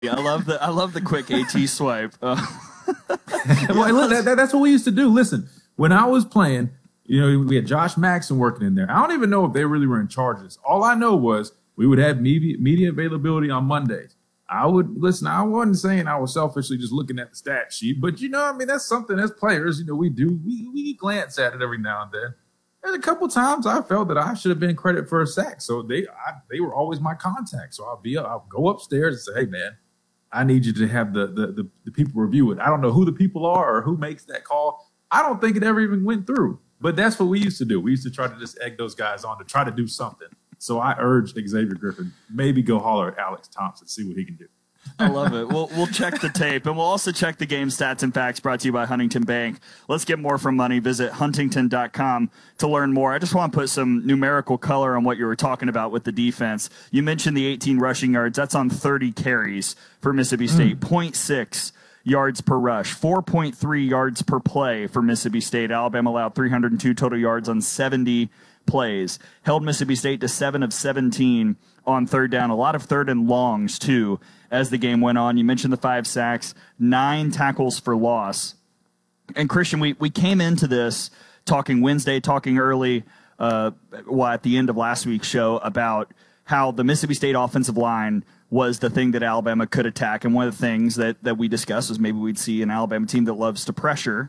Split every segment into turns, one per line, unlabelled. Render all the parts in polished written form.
Yeah, I love the quick AT swipe. Yeah,
Well, look, that's what we used to do. Listen, when I was playing, we had Josh Maxson working in there. I don't even know if they really were in charge of this. All I know was we would have media availability on Mondays. I would listen. I wasn't saying I was selfishly just looking at the stat sheet, but I mean, that's something as players, we do. We glance at it every now and then. There's a couple times I felt that I should have been credit for a sack, so they were always my contact. So I'll go upstairs and say, hey man, I need you to have the people review it. I don't know who the people are or who makes that call. I don't think it ever even went through. But that's what we used to do. We used to try to just egg those guys on to try to do something. So I urged Xavier Griffin, maybe go holler at Alex Thompson, see what he can do.
I love it. We'll check the tape, and we'll also check the game stats and facts brought to you by Huntington Bank. Let's get more from money. Visit huntington.com to learn more. I just want to put some numerical color on what you were talking about with the defense. You mentioned the 18 rushing yards. That's on 30 carries for Mississippi State. 0.6 yards per rush, 4.3 yards per play for Mississippi State. Alabama allowed 302 total yards on 70 plays. Held Mississippi State to 7 of 17 on third down. A lot of third and longs, too, as the game went on. You mentioned the 5 sacks, 9 tackles for loss. And, Christian, we came into this talking Wednesday, talking early, at the end of last week's show about how the Mississippi State offensive line was the thing that Alabama could attack. And one of the things that we discussed was maybe we'd see an Alabama team that loves to pressure,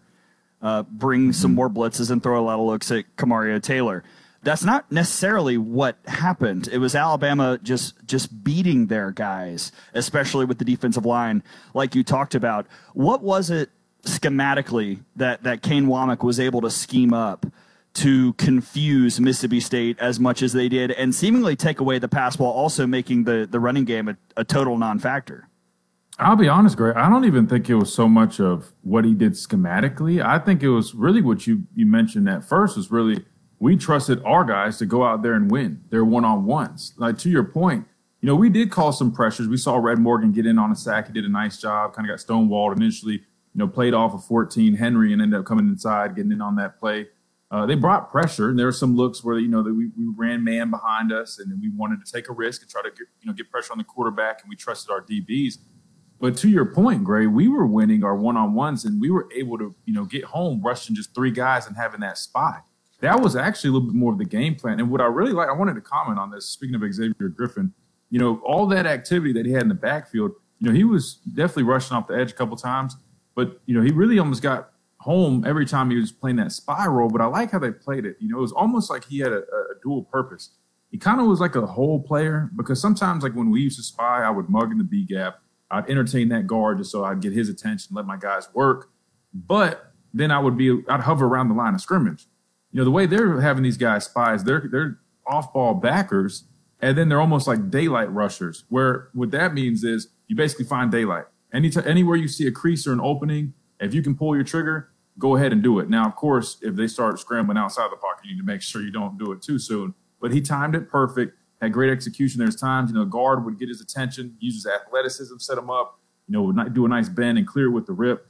bring some more blitzes and throw a lot of looks at Kamario Taylor. That's not necessarily what happened. It was Alabama just beating their guys, especially with the defensive line, like you talked about. What was it schematically that Kane Womack was able to scheme up to confuse Mississippi State as much as they did and seemingly take away the pass while also making the running game a total non-factor?
I'll be honest, Greg. I don't even think it was so much of what he did schematically. I think it was really what you mentioned at first was really we trusted our guys to go out there and win their one-on-ones. Like, to your point, we did call some pressures. We saw Red Morgan get in on a sack. He did a nice job, kind of got stonewalled initially, played off of 14 Henry and ended up coming inside, getting in on that play. They brought pressure, and there were some looks where, that we ran man behind us, and we wanted to take a risk and try to get pressure on the quarterback, and we trusted our DBs. But to your point, Gray, we were winning our one-on-ones, and we were able to, get home rushing just 3 guys and having that spot. That was actually a little bit more of the game plan. And what I really like, I wanted to comment on this, speaking of Xavier Griffin, all that activity that he had in the backfield, he was definitely rushing off the edge a couple times, but, he really almost got home every time he was playing that spy role. But I like how they played it. It was almost like he had a dual purpose. He kind of was like a hole player because sometimes, like when we used to spy, I would mug in the B gap. I'd entertain that guard just so I'd get his attention, let my guys work. But then I'd hover around the line of scrimmage. The way they're having these guys spies, they're off-ball backers, and then they're almost like daylight rushers, where what that means is you basically find daylight. Anywhere you see a crease or an opening, if you can pull your trigger, go ahead and do it. Now, of course, if they start scrambling outside the pocket, you need to make sure you don't do it too soon. But he timed it perfect, had great execution. There's times, guard would get his attention, use his athleticism, set him up, would do a nice bend and clear with the rip.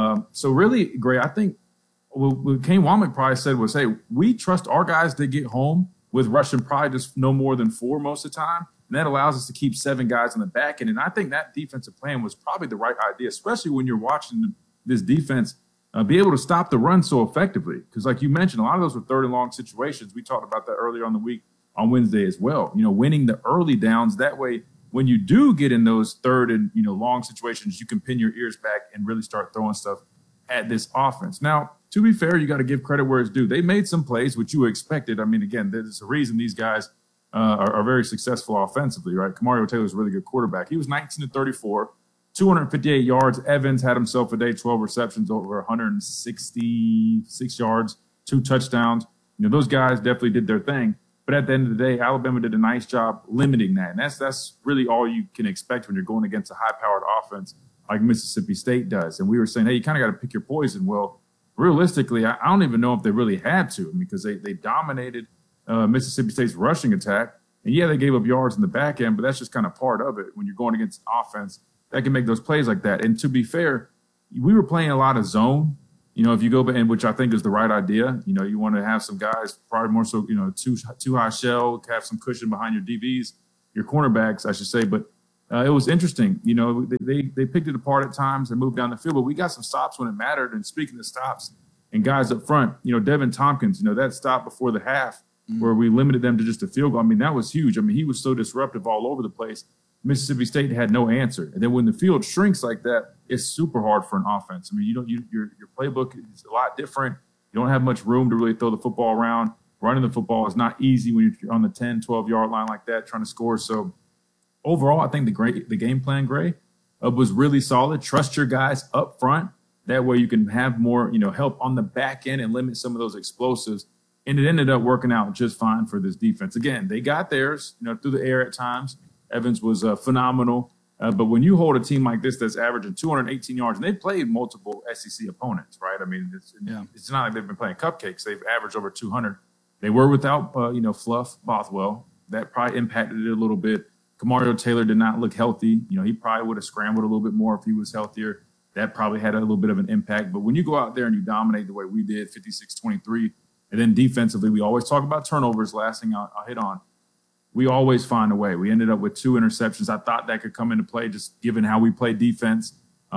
So really, Gray, I think what Kane Womack probably said was, hey, we trust our guys to get home with rushing probably just no more than 4 most of the time. And that allows us to keep 7 guys on the back end. And I think that defensive plan was probably the right idea, especially when you're watching this defense be able to stop the run so effectively. Because like you mentioned, a lot of those were third and long situations. We talked about that earlier on the week on Wednesday as well. Winning the early downs. That way, when you do get in those third and, long situations, you can pin your ears back and really start throwing stuff at this offense. Now, to be fair, you got to give credit where it's due. They made some plays, which you expected. I mean, again, there's a reason these guys are very successful offensively, right? Kamario Taylor's a really good quarterback. He was 19 to 34, 258 yards. Evans had himself a day, 12 receptions, over 166 yards, 2 touchdowns. Those guys definitely did their thing. But at the end of the day, Alabama did a nice job limiting that. And that's really all you can expect when you're going against a high-powered offense like Mississippi State does. And we were saying, hey, you kind of got to pick your poison. Well, realistically, I don't even know if they really had to, because they dominated Mississippi State's rushing attack. And, yeah, they gave up yards in the back end, but that's just kind of part of it when you're going against offense that can make those plays like that. And to be fair, we were playing a lot of zone. If you go back, which I think is the right idea, you want to have some guys, probably more so, too high shell, have some cushion behind your DBs, your cornerbacks, I should say. But it was interesting. You know, they picked it apart at times and moved down the field, but we got some stops when it mattered. And speaking of stops and guys up front, you know, Devin Tompkins, you know, that stop before the half where we limited them to just a field goal. I mean, that was huge. I mean, he was so disruptive all over the place. Mississippi State had no answer. And then when the field shrinks like that, it's super hard for an offense. I mean, your playbook is a lot different. You don't have much room to really throw the football around. Running the football is not easy when you're on the 10, 12-yard line like that trying to score. So overall, I think the game plan, Gray, was really solid. Trust your guys up front. That way you can have more, you know, help on the back end and limit some of those explosives. And it ended up working out just fine for this defense. Again, they got theirs, you know, through the air at times. Evans was phenomenal. But when you hold a team like this that's averaging 218 yards, and they've played multiple SEC opponents, right? I mean, it's not like they've been playing cupcakes. They've averaged over 200. They were without, Fluff Bothwell. That probably impacted it a little bit. Kamario Taylor did not look healthy. You know, he probably would have scrambled a little bit more if he was healthier. That probably had a little bit of an impact. But when you go out there and you dominate the way we did, 56-23, and then defensively, we always talk about turnovers. Last thing I'll hit on. We always find a way. We ended up with 2 interceptions. I thought that could come into play just given how we played defense.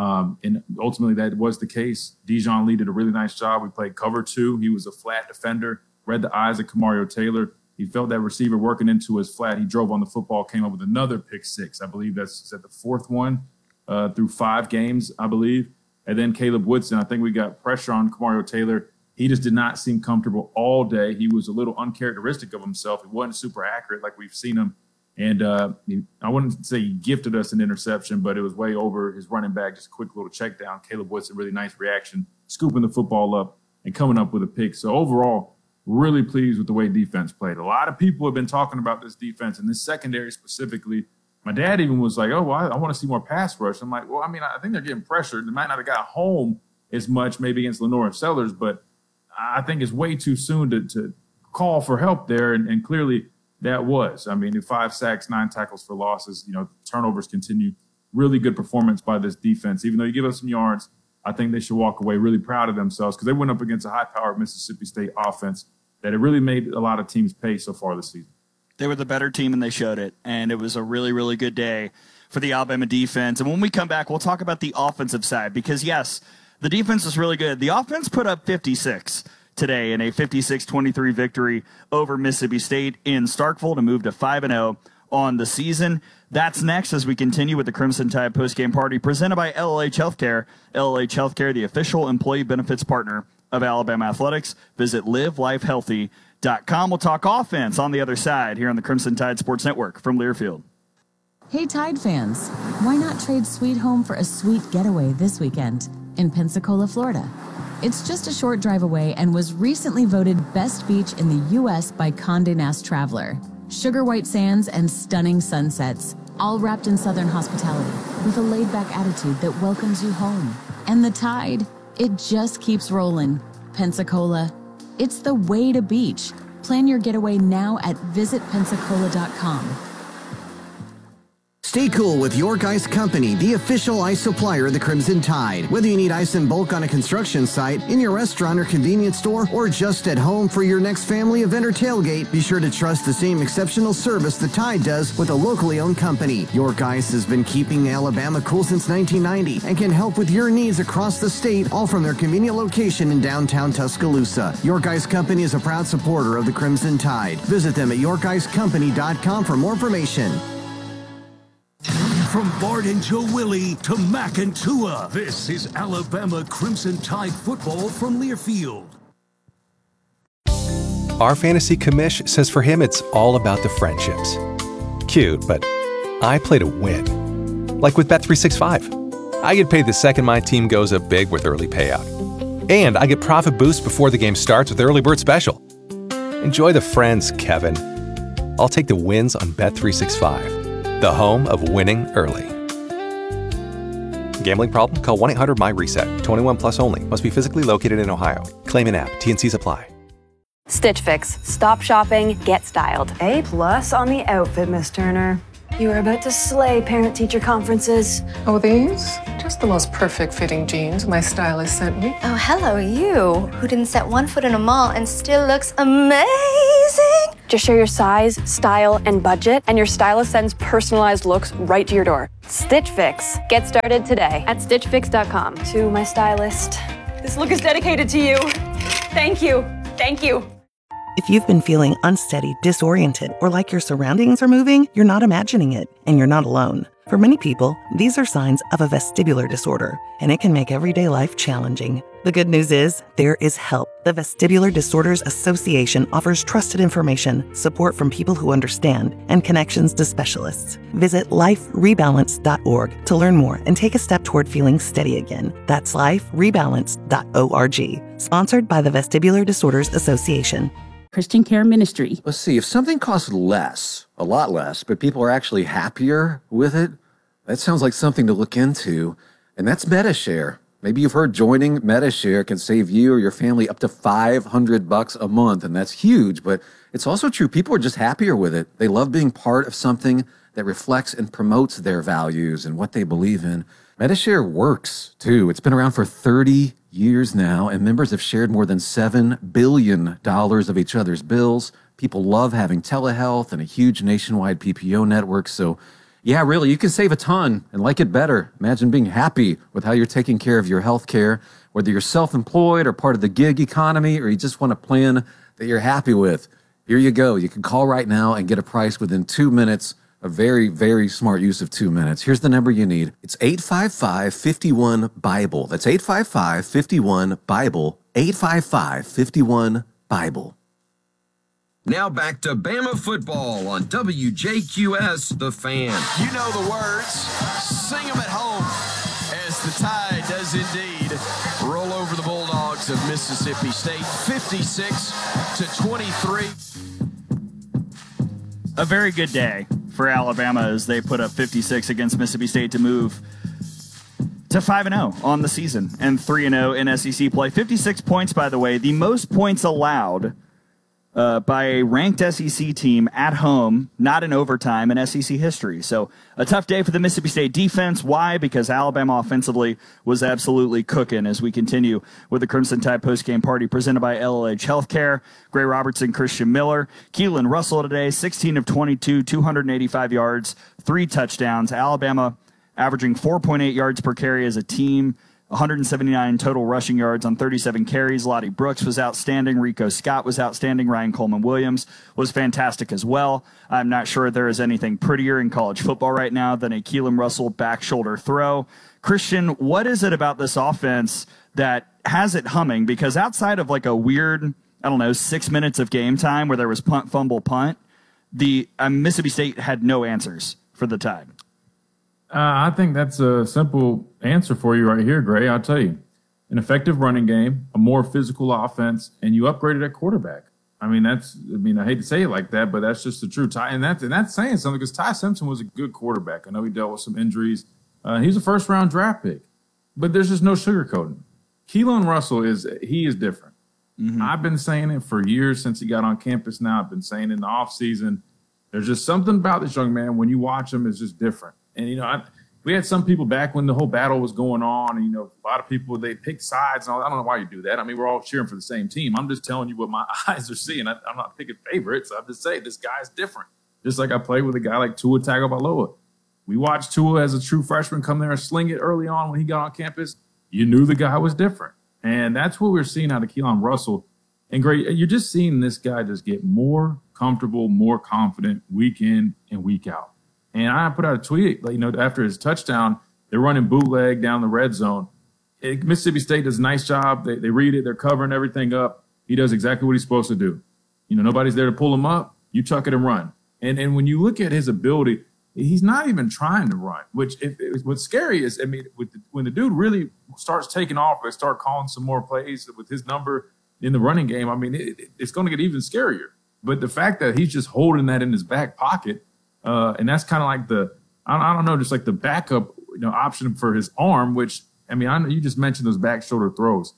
And ultimately that was the case. Dijon Lee did a really nice job. We played cover 2. He was a flat defender, read the eyes of Kamario Taylor. He felt that receiver working into his flat. He drove on the football, came up with another pick 6. I believe that's at the 4th one through 5 games, I believe. And then Caleb Woodson, I think we got pressure on Kamario Taylor. He just did not seem comfortable all day. He was a little uncharacteristic of himself. He wasn't super accurate like we've seen him. And I wouldn't say he gifted us an interception, but it was way over his running back, just a quick little check down. Caleb Woodson, really nice reaction, scooping the football up and coming up with a pick. So overall, really pleased with the way defense played. A lot of people have been talking about this defense and this secondary specifically. My dad even was like, oh, well, I want to see more pass rush. I'm like, well, I mean, I think they're getting pressured. They might not have got home as much maybe against Lenore and Sellers, but I think it's way too soon to call for help there, and clearly that was. I mean, 5 sacks, 9 tackles for losses, you know, turnovers continue. Really good performance by this defense. Even though you give us some yards, I think they should walk away really proud of themselves because they went up against a high-powered Mississippi State offense that it really made a lot of teams pay so far this season.
They were the better team, and they showed it, and it was a really, really good day for the Alabama defense. And when we come back, we'll talk about the offensive side because, yes, the defense is really good. The offense put up 56 today in a 56-23 victory over Mississippi State in Starkville to move to 5-0 on the season. That's next as we continue with the Crimson Tide postgame party presented by LLH Healthcare. LLH Healthcare, the official employee benefits partner of Alabama Athletics. Visit livelifehealthy.com. We'll talk offense on the other side here on the Crimson Tide Sports Network from Learfield.
Hey Tide fans, why not trade Sweet Home for a sweet getaway this weekend in Pensacola, Florida? It's just a short drive away and was recently voted best beach in the U.S. by Condé Nast Traveler. Sugar white sands and stunning sunsets, all wrapped in Southern hospitality with a laid-back attitude that welcomes you home. And the Tide, it just keeps rolling. Pensacola, it's the way to beach. Plan your getaway now at visitpensacola.com.
Stay cool with York Ice Company, the official ice supplier of the Crimson Tide. Whether you need ice in bulk on a construction site, in your restaurant or convenience store, or just at home for your next family event or tailgate, be sure to trust the same exceptional service the Tide does with a locally owned company. York Ice has been keeping Alabama cool since 1990 and can help with your needs across the state, all from their convenient location in downtown Tuscaloosa. York Ice Company is a proud supporter of the Crimson Tide. Visit them at yorkicecompany.com for more information.
From Barden to Willie to Mac and Tua, this is Alabama Crimson Tide football from Learfield.
Our fantasy commish says for him it's all about the friendships. Cute, but I play to win. Like with Bet365. I get paid the second my team goes up big with early payout. And I get profit boost before the game starts with Early Bird Special. Enjoy the friends, Kevin. I'll take the wins on Bet365. The home of winning early. Gambling problem? Call 1-800-MY-RESET. 21 plus only. Must be physically located in Ohio. Claim in app. T&Cs apply.
Stitch Fix. Stop shopping. Get styled.
A+ on the outfit, Miss Turner. You are about to slay parent-teacher conferences.
Oh, these? Just the most perfect fitting jeans my stylist sent me.
Oh, hello, you, who didn't set one foot in a mall and still looks amazing.
Just share your size, style, and budget, and your stylist sends personalized looks right to your door. Stitch Fix. Get started today at StitchFix.com.
To my stylist, this look is dedicated to you. Thank you. Thank you.
If you've been feeling unsteady, disoriented, or like your surroundings are moving, you're not imagining it, and you're not alone. For many people, these are signs of a vestibular disorder, and it can make everyday life challenging. The good news is, there is help. The Vestibular Disorders Association offers trusted information, support from people who understand, and connections to specialists. Visit liferebalance.org to learn more and take a step toward feeling steady again. That's liferebalance.org. Sponsored by the Vestibular Disorders Association.
Christian Care Ministry.
Let's see, if something costs less, a lot less, but people are actually happier with it, that sounds like something to look into, and that's MediShare. Maybe you've heard joining MediShare can save you or your family up to $500 a month, and that's huge, but it's also true. People are just happier with it. They love being part of something that reflects and promotes their values and what they believe in. MediShare works, too. It's been around for 30 years now, and members have shared more than $7 billion of each other's bills. People love having telehealth and a huge nationwide PPO network, so yeah, really, you can save a ton and like it better. Imagine being happy with how you're taking care of your health care, whether you're self-employed or part of the gig economy, or you just want a plan that you're happy with. Here you go. You can call right now and get a price within 2 minutes. A very, very smart use of 2 minutes. Here's the number you need. It's 855-51-BIBLE. That's 855-51-BIBLE. 855-51-BIBLE.
Now back to Bama football on WJQS, The Fan.
You know the words. Sing them at home as the Tide does indeed roll over the Bulldogs of Mississippi State, 56-23.
A very good day for Alabama as they put up 56 against Mississippi State to move to 5-0 on the season and 3-0 in SEC play. 56 points, by the way, the most points allowed by a ranked SEC team at home, not in overtime, in SEC history. So a tough day for the Mississippi State defense. Why? Because Alabama offensively was absolutely cooking as we continue with the Crimson Tide postgame party presented by LLH Healthcare. Gray Robertson, Christian Miller, Keelan Russell today, 16 of 22, 285 yards, 3 touchdowns. Alabama averaging 4.8 yards per carry as a team. 179 total rushing yards on 37 carries. Lottie Brooks was outstanding. Rico Scott was outstanding. Ryan Coleman-Williams was fantastic as well. I'm not sure there is anything prettier in college football right now than a Keelan Russell back shoulder throw. Christian, what is it about this offense that has it humming? Because outside of like a weird, 6 minutes of game time where there was punt, fumble, punt, the Mississippi State had no answers for the Tide.
I think that's a simple answer for you right here, Gray. I'll tell you. An effective running game, a more physical offense, and you upgraded at quarterback. I hate to say it like that, but that's just the truth. And that's saying something because Ty Simpson was a good quarterback. I know he dealt with some injuries. He's a first-round draft pick, but there's just no sugarcoating. Keelan Russell is different. Mm-hmm. I've been saying it for years since he got on campus now. I've been saying it in the offseason. There's just something about this young man. When you watch him, it's just different. And, we had some people back when the whole battle was going on. And, a lot of people, they picked sides. And I don't know why you do that. I mean, we're all cheering for the same team. I'm just telling you what my eyes are seeing. I'm not picking favorites. I'm just saying this guy's different. Just like I played with a guy like Tua Tagovailoa. We watched Tua as a true freshman come there and sling it early on when he got on campus. You knew the guy was different. And that's what we're seeing out of Keelan Russell. And great, you're just seeing this guy just get more comfortable, more confident week in and week out. And I put out a tweet, after his touchdown, they're running bootleg down the red zone. Mississippi State does a nice job. They read it. They're covering everything up. He does exactly what he's supposed to do. Nobody's there to pull him up. You chuck it and run. And when you look at his ability, he's not even trying to run, which what's scary is, when the dude really starts taking off, they start calling some more plays with his number in the running game. It's going to get even scarier. But the fact that he's just holding that in his back pocket, and that's kind of like just like the backup, option for his arm, which, I know you just mentioned those back shoulder throws.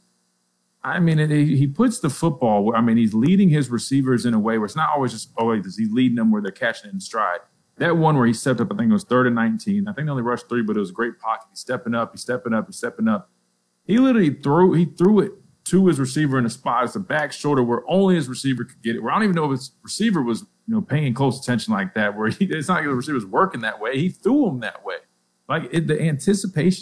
He puts the football where, he's leading his receivers in a way where it's not always just, he's leading them where they're catching it in stride. That one where he stepped up, I think it was 3rd and 19. I think they only rushed 3, but it was a great pocket. He's stepping up. He literally threw it to his receiver in a spot. It's a back shoulder where only his receiver could get it. Where I don't even know if his receiver was, paying close attention like that. Where it's not like the receiver was working that way. He threw him that way. Like the anticipation